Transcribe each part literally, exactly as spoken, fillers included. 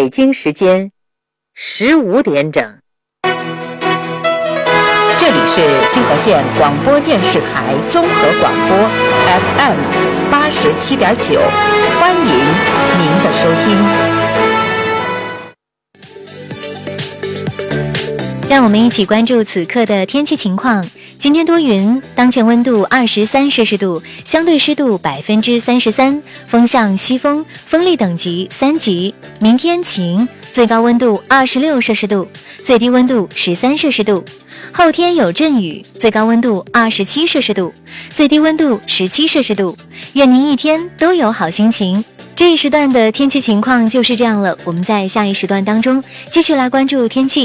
北京时间十五点整。 这里是星河县广播电视台综合广播 F M 八十七点九，欢迎您的收听。 让我们一起关注此刻的天气情况。今天多云，当前温度二十三摄氏度，相对湿度百分之三十三，风向西风，风力等级三级。明天晴，最高温度二十六摄氏度，最低温度十三摄氏度。后天有阵雨，最高温度二十七摄氏度，最低温度十七摄氏度。愿您一天都有好心情。这一时段的天气情况就是这样了，我们在下一时段当中继续来关注天气。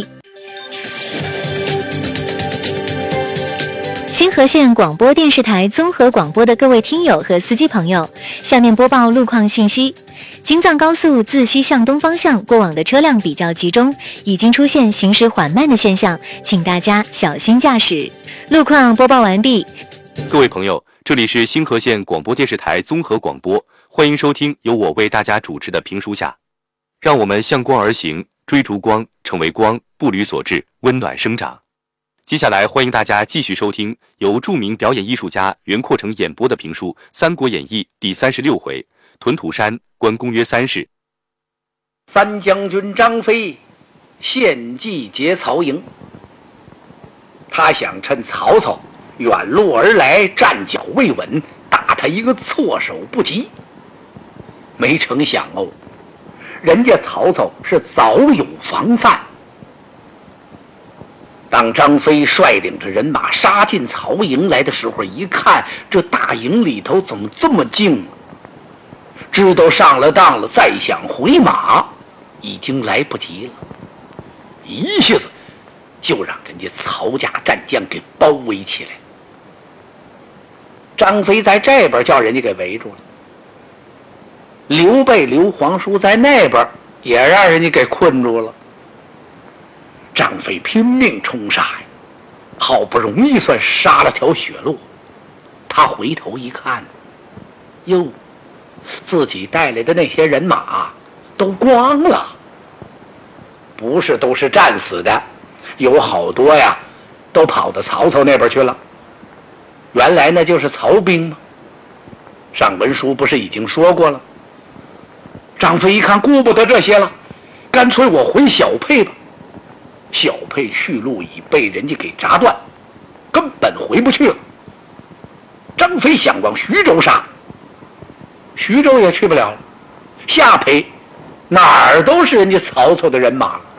星河县广播电视台综合广播的各位听友和司机朋友，下面播报路况信息。京藏高速自西向东方向过往的车辆比较集中，已经出现行驶缓慢的现象，请大家小心驾驶。路况播报完毕。 各位朋友，这里是星河县广播电视台综合广播，欢迎收听由我为大家主持的评书下。让我们向光而行，追逐光，成为光，步履所至，温暖生长。接下来欢迎大家继续收听由著名表演艺术家袁阔成演播的评书《三国演义》第三十六回屯土山观公约三事。 三将军张飞献计劫曹营，他想趁曹操远路而来，站脚未稳，打他一个措手不及。没成想哦，人家曹操是早有防范。当张飞率领着人马杀进曹营来的时候，一看这大营里头怎么这么静啊，知道上了当了，再想回马已经来不及了，一下子就让人家曹家战将给包围起来。张飞在这边叫人家给围住了，刘备刘皇叔在那边也让人家给困住了。张飞拼命冲杀呀，好不容易算杀了条血路。他回头一看，哟，自己带来的那些人马都光了，不是都是战死的，有好多呀都跑到曹操那边去了。原来那就是曹兵吗？上文书不是已经说过了？张飞一看顾不得这些了，干脆我回小沛吧。小沛去路已被人家给砸断，根本回不去了。张飞想往徐州杀，徐州也去不了了。下邳哪儿都是人家曹操的人马了。